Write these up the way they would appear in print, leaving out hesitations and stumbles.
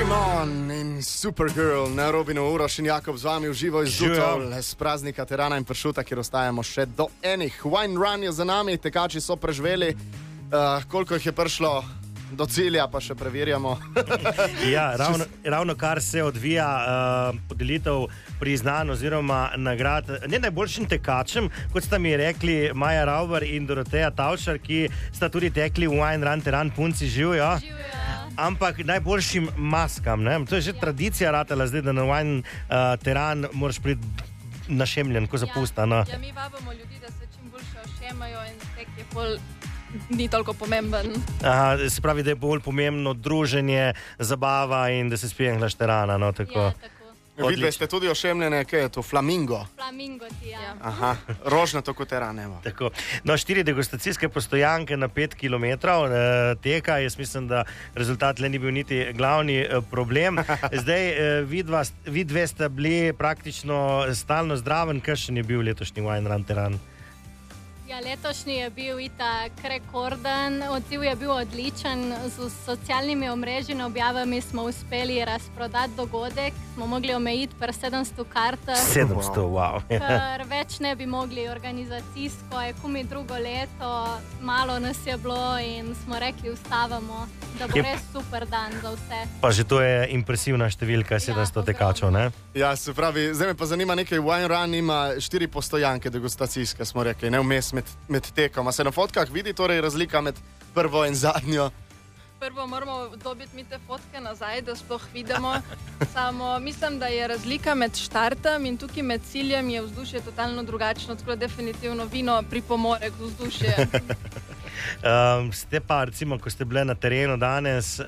Mon in Supergirl na Robinu Uroš in Jakob z vami uživo iz Dutol z praznika Tirana in Pršuta, kjer ostajamo še do enih. Wine Run je za nami, tekači so preživeli. Koliko jih je prišlo do cilja, pa še preverjamo. Ja, ravno kar se odvija podelitev priznanj oziroma nagrad ne najboljšim tekačem, kot sta mi rekli Maja Rauber in Doroteja Tavčar, ki sta tudi tekli v Wine Run Tiran, punci živijo. Ampak najboljšim maskam, ne? To je že tradicija ratala zdaj, da na Wine Tiran moraš priti našemljen, ko zapusta. No. Ja, mi vabimo ljudi, da se čim boljše ošemajo in tek je bolj ni toliko pomemben. Aha, se pravi, da je bolj pomembno druženje, zabava in da se spijem Tirana, no, tako. Ja, tako. Vidite, ste tudi ošemljene, kaj je to, flamingo? Flamingo ti, ja. Aha, rožnato kot Tiran, evo. Tako. No, 4 degustacijske postojanke na 5 kilometrov teka. Jaz mislim, da rezultat le ni bil niti glavni problem. Zdaj, vi dve sta bili praktično stalno zdraven. Kakšen je bil letošnji Wine Run Tiran? Ja, letošnji je bil itak rekorden, odziv je bil odličen, z socialnimi omrežji in objavami smo uspeli razprodati dogodek, smo mogli omejiti per 700 kart. 700, wow. Ker več ne bi mogli organizacijsko, je kumi drugo leto, malo nas je bilo in smo rekli, ustavamo, da bo res super dan za vse. Pa že to je impresivna številka, 700 tekačev, ne? Ja, se pravi, zdaj me pa zanima nekaj, Wine Run ima 4 postojanke degustacijske, smo rekli, ne vmes med tekom. A se na fotkah vidi torej razlika med prvo in zadnjo? Prvo moramo dobiti mi te fotke nazaj, da sploh vidimo. Samo mislim, da je razlika med štartom in tukaj med ciljem je vzdušje totalno drugačno, tako da definitivno vino pripomore k vzdušje. Ste pa, recimo, ko ste bile na terenu danes,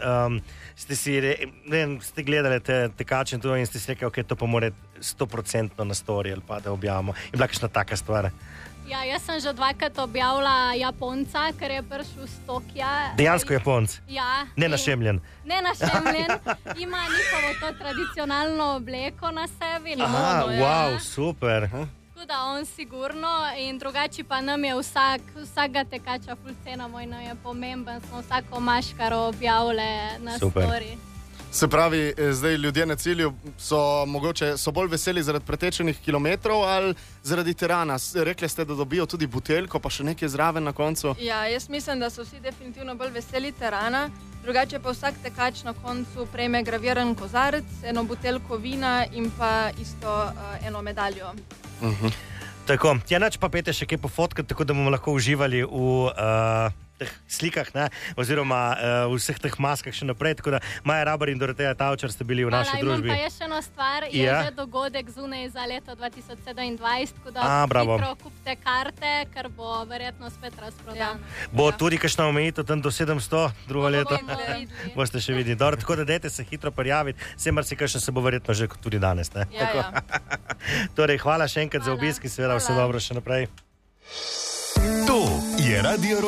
ste gledali te tekače in ste si rekli, ok, to pa mora 100% na story ali pa da objavimo. Je bila kakšna taka stvar? Ja, jaz sem že 2krat objavila Japonca, ker je prišel z Tokija. Dejansko Japonc? Ja. Ne našemljen? Ne našemljen. Ima njihovo to tradicionalno obleko na sebi. Aha, wow, super. Tako da on sigurno in drugače pa nam je vsakega tekača ful cenamo in nam je pomemben. Smo vsako maškaro objavile na story. Se pravi, zdaj ljudje na cilju so bolj veseli zaradi pretečenih kilometrov ali zaradi Tirana? Rekli ste, da dobijo tudi buteljko, pa še nekaj zraven na koncu. Ja, jaz mislim, da so vsi definitivno bolj veseli Tirana. Drugače pa vsak tekač na koncu prejme graviran kozarec, eno buteljko vina in pa isto eno medaljo. Tako, nač pa pete še kaj pofotkati, tako da bomo lahko uživali v teh slikah, ne? Oziroma v vseh teh maskah še naprej, tako da Maja Rauber in Doroteja Tavčar ste bili v naši družbi. Imam pa je še eno stvar, je že dogodek zunaj za leto 2027, tako da hitro kupite karte, ker bo verjetno spet razprodano. Bo tudi kakšna omejitev tam do 700 drugo leto? Boste še videli. Dobro, tako da dajte se hitro prijaviti, se marsikakšen se bo verjetno že tudi danes, ne? Ja. Torej, hvala še enkrat za obisk in seveda vse dobro še naprej. To je Radio